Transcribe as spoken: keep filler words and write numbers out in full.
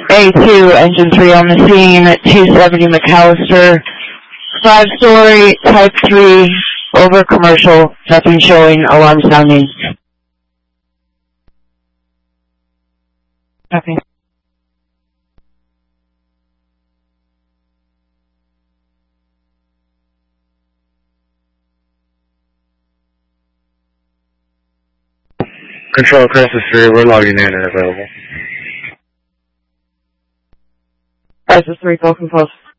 A two, engine three on the scene, two seventy McAllister, five-story, type three, over commercial, nothing showing, alarm sounding. Nothing. Control Crisis three, we're logging in and available. Crisis three, go compose.